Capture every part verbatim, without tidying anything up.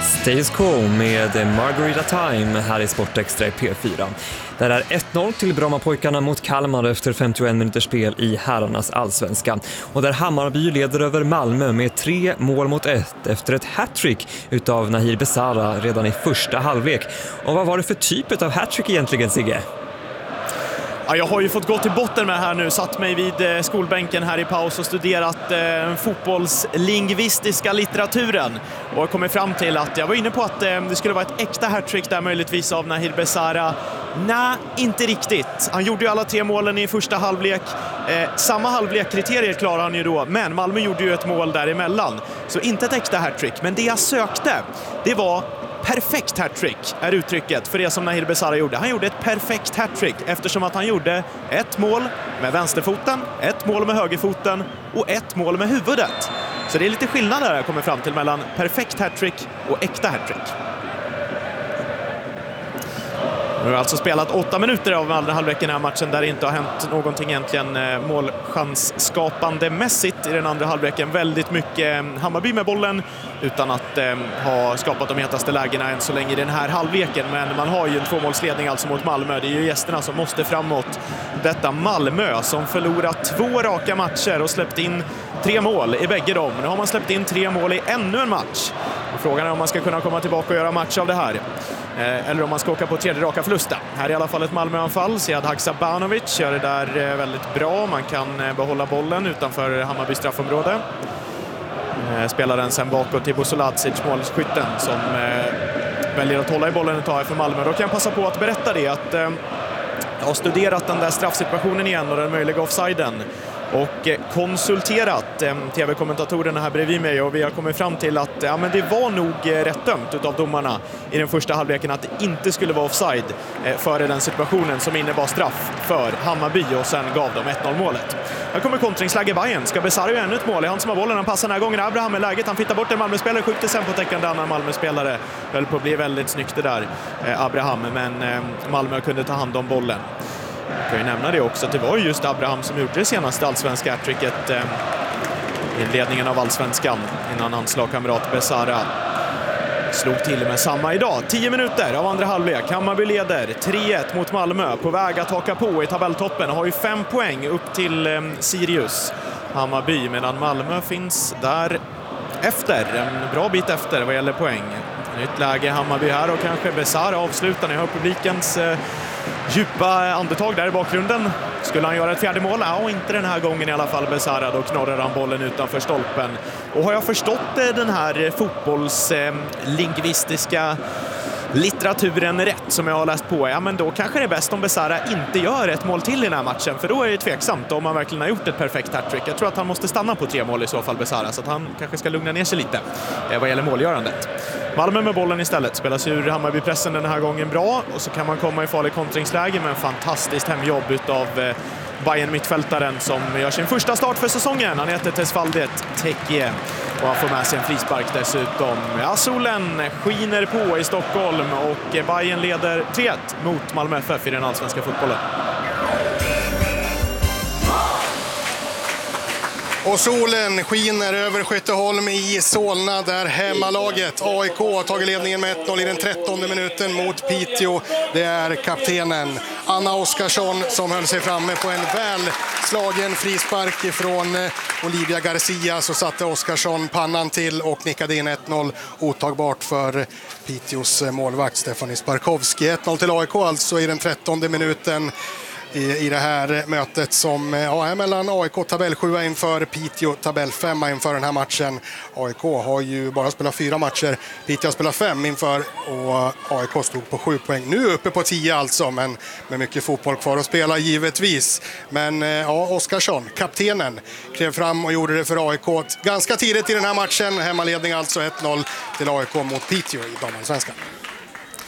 Stays Cool med Margarita Time här i Sportextra i P fyra. Där är ett noll till Brommapojkarna mot Kalmar efter femtioen minuters spel i herrarnas allsvenska. Och där Hammarby leder över Malmö med tre mål mot ett efter ett hattrick utav Nahir Besara redan i första halvlek. Och vad var det för typ av hattrick egentligen, Sigge? Ja, jag har ju fått gå till botten med här nu, satt mig vid skolbänken här i paus och studerat den eh, fotbollslingvistiska litteraturen och kommit fram till att jag var inne på att eh, det skulle vara ett äkta hattrick där möjligtvis av Nahir Besara. Nej, inte riktigt. Han gjorde ju alla tre målen i första halvlek. Eh, samma halvlekkriterier klarar han ju då, men Malmö gjorde ju ett mål däremellan. Så inte ett äkta hattrick, men det jag sökte, det var perfekt hattrick är uttrycket för det som Nahir Besara gjorde. Han gjorde ett perfekt hattrick eftersom att han gjorde ett mål med vänsterfoten, ett mål med högerfoten och ett mål med huvudet. Så det är lite skillnad där jag kommer fram till mellan perfekt hattrick och äkta hattrick. Nu har alltså spelat åtta minuter av andra halvleken i här matchen där det inte har hänt någonting egentligen målchansskapande mässigt i den andra halvleken. Väldigt mycket Hammarby med bollen utan att eh, ha skapat de hetaste lägena än så länge i den här halvleken. Men man har ju en tvåmålsledning alltså mot Malmö. Det är ju gästerna som måste framåt. Detta Malmö som förlorat två raka matcher och släppt in tre mål i bägge dem. Nu har man släppt in tre mål i ännu en match. Och frågan är om man ska kunna komma tillbaka och göra match av det här. Eh, eller om man ska åka på tredje raka förlusten. Här är i alla fall ett Malmöanfall. Sead Haksabanovic gör det där eh, väldigt bra. Man kan eh, behålla bollen utanför Hammarby straffområde. Eh, spelar den sen bakåt till Busolacic, målskytten, som eh, väljer att hålla i bollen ett tag för Malmö. Då kan jag passa på att berätta det att eh, jag har studerat den där straffsituationen igen och den möjliga offsiden. Och konsulterat eh, tv-kommentatorerna här bredvid mig och vi har kommit fram till att ja, men det var nog eh, rätt dömt utav domarna i den första halvleken att det inte skulle vara offside eh, före den situationen som innebar straff för Hammarby och sen gav de ett noll-målet. Här kommer kontringsläge Bayern. Ska Besara ju ännu ett mål? Det är han som har bollen. Han passar den här gången. Abraham är läget. Han fittar bort en Malmö-spelare. Skjuter sen på täckande annan Malmö-spelare. Höll på att bli väldigt snyggt det där, eh, Abraham. Men eh, Malmö kunde ta hand om bollen. Jag kan ju nämna det också att det var just Abraham som gjorde det senaste allsvenska hattricket eh, i inledningen av allsvenskan innan hans lagkamrat Besara slog till med samma idag. Tio minuter av andra halvlek. Hammarby leder tre ett mot Malmö, på väg att haka på i tabelltoppen och har ju fem poäng upp till eh, Sirius Hammarby, medan Malmö finns där efter, en bra bit efter vad gäller poäng. Nytt läge Hammarby här och kanske Besara avslutar. Ni hör publikens eh, djupa andetag där i bakgrunden. Skulle han göra ett fjärde mål? Ja, inte den här gången i alla fall Besara. Då knorrar han bollen utanför stolpen. Och har jag förstått den här fotbollslingvistiska litteraturen rätt som jag har läst på, ja men då kanske det är bäst om Besara inte gör ett mål till i den här matchen, för då är det tveksamt om han verkligen har gjort ett perfekt hattrick. Jag tror att han måste stanna på tre mål i så fall, Besara, så att han kanske ska lugna ner sig lite vad gäller målgörandet. Malmö med bollen istället, spelas ur Hammarby-pressen den här gången bra, och så kan man komma i farlig kontringsläge med en fantastiskt hemjobb utav Bayern mittfältaren som gör sin första start för säsongen. Han heter Tesfaldet Tekke och han får med sig en frispark dessutom. Ja, solen skiner på i Stockholm och Bayern leder tre ett mot Malmö F F i den allsvenska fotbollen. Och solen skiner över Skytteholm i Solna där hemmalaget A I K har tagit ledningen med ett noll i den trettonde minuten mot Piteå. Det är kaptenen Anna Oskarsson som höll sig framme på en väl slagen frispark från Olivia Garcia. Så satte Oskarsson pannan till och nickade in ett noll, otagbart för Piteås målvakt Stefanie Sparkowski. ett noll till A I K alltså i den trettonde minuten i det här mötet som ja, är mellan A I K tabell sju inför Piteå tabell fem inför den här matchen. A I K har ju bara spelat fyra matcher, Piteå har spelat fem inför och A I K stod på sju poäng. Nu uppe på tio alltså, men med mycket fotboll kvar att spela givetvis. Men ja, Oskarsson, kaptenen, klev fram och gjorde det för A I K ganska tidigt i den här matchen. Hemmaledning alltså ett noll till A I K mot Piteå i damallsvenskan.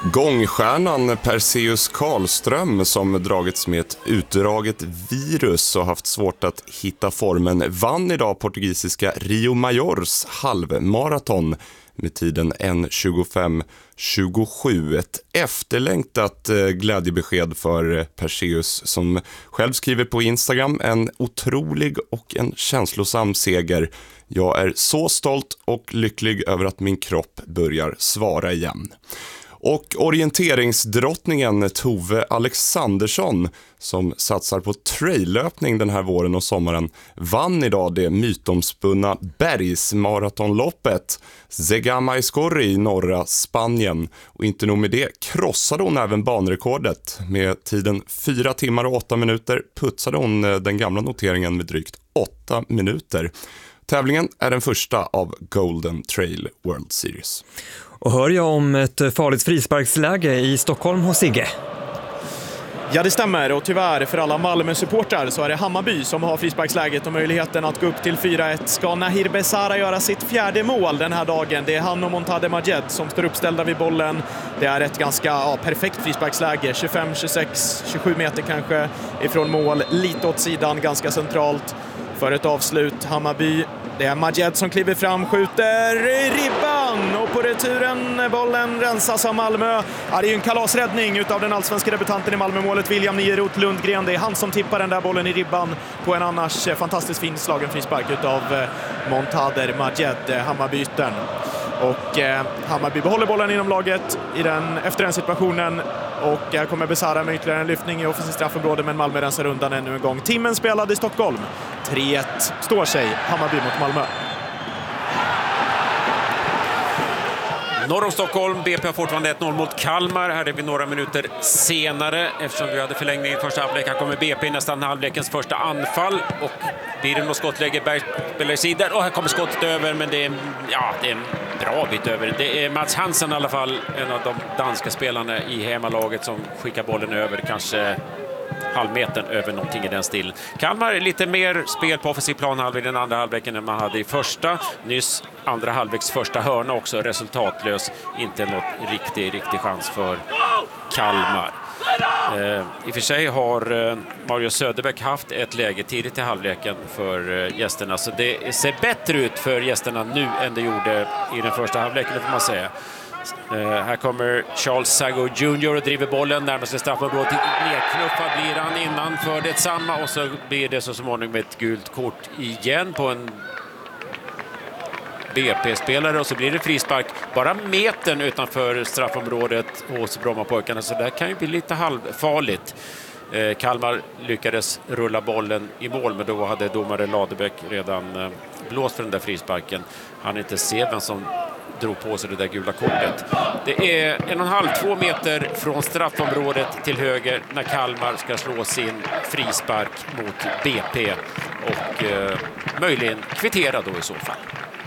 Gångstjärnan Perseus Karlström, som dragits med ett utdraget virus och haft svårt att hitta formen, vann idag portugisiska Rio Maiores halvmaraton med tiden en tjugofem tjugosju. Ett efterlängtat glädjebesked för Perseus, som själv skriver på Instagram: en otrolig och en känslosam seger. Jag är så stolt och lycklig över att min kropp börjar svara igen. Och orienteringsdrottningen Tove Alexandersson, som satsar på traillöpning den här våren och sommaren, vann idag det mytomspunna bergsmaratonloppet Zegama Escorri i norra Spanien. Och inte nog med det, krossade hon även banrekordet. Med tiden fyra timmar och åtta minuter putsade hon den gamla noteringen med drygt åtta minuter. Tävlingen är den första av Golden Trail World Series. Och hör jag om ett farligt frisparksläge i Stockholm hos Sigge? Ja, det stämmer, och tyvärr för alla Malmö-supportrar så är det Hammarby som har frisparksläget och möjligheten att gå upp till fyra ett. Ska Nahir Besara göra sitt fjärde mål den här dagen? Det är han och Montade Majed som står uppställda vid bollen. Det är ett ganska ja, perfekt frisparksläge, tjugofem, tjugosex, tjugosju meter kanske ifrån mål, lite åt sidan, ganska centralt för ett avslut. Hammarby, det är Majed som kliver fram, skjuter i ribban, och på returen bollen rensas av Malmö. Ja, det är ju en kalasräddning utav den allsvenska debutanten i Malmö-målet, William Nierot Lundgren. Det är han som tippar den där bollen i ribban på en annars fantastiskt fin slagen frispark utav Montader Majed, Hammarbyten. Och eh, Hammarby behåller bollen inom laget i den, efter den situationen, och här kommer Besara med ytterligare en lyftning i offensivt straffområde, men Malmö rensar undan ännu en gång. Timmen spelad i Stockholm. tre ett står sig Hammarby mot Malmö. Norr om Stockholm, B P har fortfarande ett noll mot Kalmar. Här är vi några minuter senare eftersom vi hade förlängning i första halvlek. Här kommer B P nästan halvlekens första anfall, och blir det något skottläge, Berg spelar sidor, och här kommer skottet över, men det är, ja, det är en bra bit över. Det är Mats Hansen i alla fall, en av de danska spelarna i hemmalaget, som skickar bollen över kanske halvmetern över någonting i den stilen. Kalmar är lite mer spel på offensiv plan i den andra halvleken än man hade i första. Nyss andra halvleks första hörna också resultatlös. Inte något riktig, riktig chans för Kalmar. Eh, I och för sig har eh, Mario Söderbäck haft ett läge tidigt i halvleken för eh, gästerna, så det ser bättre ut för gästerna nu än det gjorde i den första halvleken, får man säga. Uh, här kommer Charles Sago junior och driver bollen närmast sig straffområdet. Nedknuffad blir han innanför detsamma, och så blir det så småningom med ett gult kort igen på en B P-spelare, och så blir det frispark bara metern utanför straffområdet hos Brommapojkarna, så det kan ju bli lite halvfarligt. Uh, Kalmar lyckades rulla bollen i mål, men då hade domare Ladebäck redan uh, blåst för den där frisparken. Han inte se vem som drog på sig det där gula kortet. Det är en och en halv, två meter från straffområdet till höger när Kalmar ska slå sin frispark mot B P och eh, möjligen kvittera då i så fall.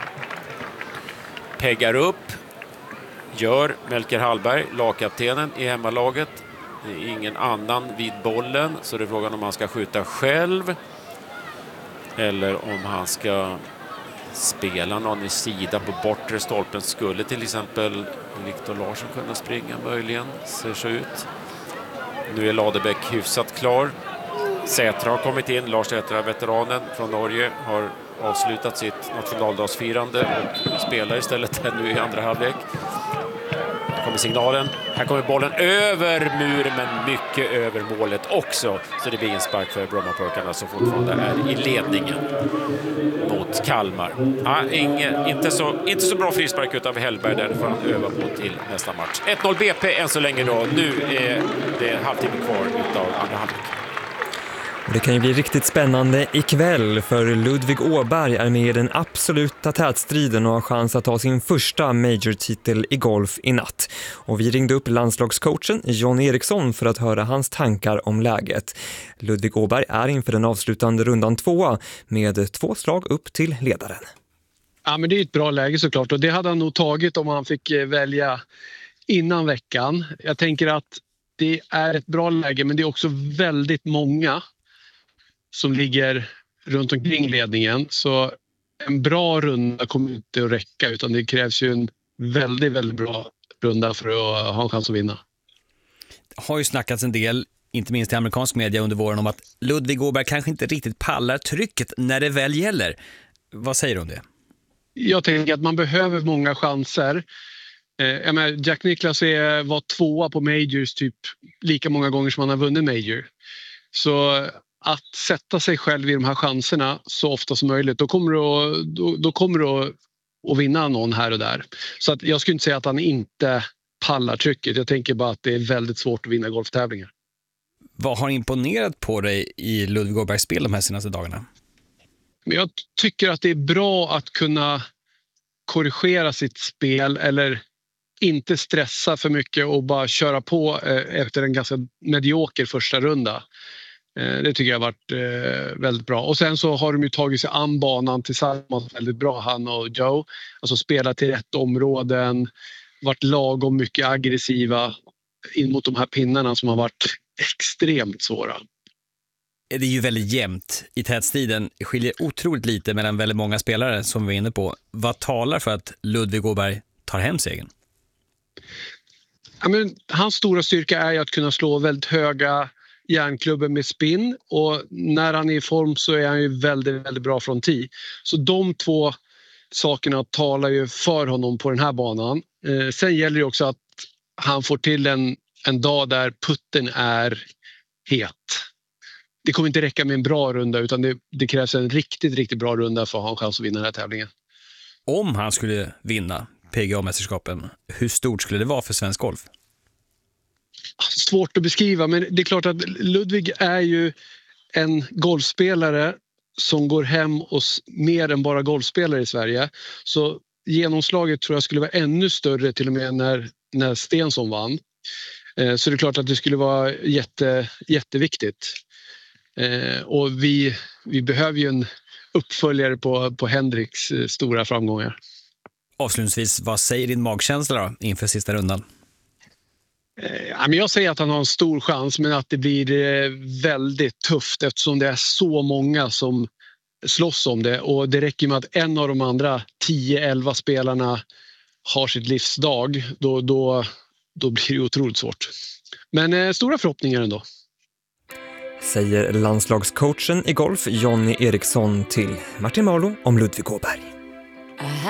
Peggar upp, gör Melker Hallberg, lagkaptenen i hemmalaget. Det är ingen annan vid bollen, så det är frågan om han ska skjuta själv eller om han ska spela någon i sida på bortre stolpen. Skulle till exempel Viktor Larsson kunna springa möjligen, ser så ut. Nu är Ladebäck hyfsat klar. Sätra har kommit in, Lars Sätra, veteranen från Norge, har avslutat sitt nationaldagsfirande och spelar istället nu i andra halvlek. Här kommer signalen, här kommer bollen över muren, men mycket över målet också, så det blir en spark för Brommapojkarna som fortfarande är i ledningen mot Kalmar. Ja, inge, inte, så, inte så bra frispark utav Hellberg där, får han öva på till nästa match. ett noll B P än så länge då. Nu är det en halvtimme kvar utav andra halvlek. Det kan ju bli riktigt spännande ikväll, för Ludvig Åberg är med i den absoluta tätstriden och har chans att ta sin första major-titel i golf i natt. Och vi ringde upp landslagscoachen John Eriksson för att höra hans tankar om läget. Ludvig Åberg är inför den avslutande rundan tvåa med två slag upp till ledaren. Ja, men det är ett bra läge såklart, och det hade han nog tagit om han fick välja innan veckan. Jag tänker att det är ett bra läge, men det är också väldigt många som ligger runt omkring ledningen, så en bra runda kommer inte att räcka, utan det krävs ju en väldigt, väldigt bra runda för att ha en chans att vinna. Det har ju snackats en del, inte minst i amerikansk media under våren, om att Ludvig Åberg kanske inte riktigt pallar trycket när det väl gäller. Vad säger du om det? Jag tänker att man behöver många chanser. Eh, jag menar, Jack Nicklaus är, var tvåa på majors typ lika många gånger som han har vunnit major. Så att sätta sig själv i de här chanserna så ofta som möjligt, då kommer du att, då, då kommer du att, att vinna någon här och där. Så att jag skulle inte säga att han inte pallar trycket. Jag tänker bara att det är väldigt svårt att vinna golftävlingar. Vad har imponerat på dig i Ludvig Åbergs spel de här senaste dagarna? Men jag tycker att det är bra att kunna korrigera sitt spel eller inte stressa för mycket och bara köra på efter en ganska medioker första runda. Det tycker jag har varit väldigt bra. Och sen så har de ju tagit sig an banan tillsammans väldigt bra, han och Joe. Alltså spelat till rätt områden, varit lagom mycket aggressiva in mot de här pinnarna som har varit extremt svåra. Det är ju väldigt jämnt i tätstriden. Det skiljer otroligt lite mellan väldigt många spelare som vi var inne på. Vad talar för att Ludvig Åberg tar hem segern? Ja, men hans stora styrka är ju att kunna slå väldigt höga järnklubben med spin, och när han är i form så är han ju väldigt, väldigt bra från tee. Så de två sakerna talar ju för honom på den här banan. Eh, sen gäller det också att han får till en, en dag där putten är het. Det kommer inte räcka med en bra runda, utan det, det krävs en riktigt, riktigt bra runda för att ha en chans att vinna den här tävlingen. Om han skulle vinna P G A-mästerskapen, hur stort skulle det vara för svensk golf? Svårt att beskriva, men det är klart att Ludvig är ju en golfspelare som går hem och mer än bara golfspelare i Sverige. Så genomslaget tror jag skulle vara ännu större till och med när, när Stensson vann. Så det är klart att det skulle vara jätte, jätteviktigt. Och vi, vi behöver ju en uppföljare på, på Hendricks stora framgångar. Avslutningsvis, vad säger din magkänsla då inför sista rundan? Jag säger att han har en stor chans, men att det blir väldigt tufft eftersom det är så många som slåss om det. Och det räcker med att en av de andra tio elva spelarna har sitt livsdag. Då, då, då blir det otroligt svårt. Men eh, stora förhoppningar ändå. Säger landslagscoachen i golf Jonny Eriksson till Martin Marlow om Ludvig Åberg.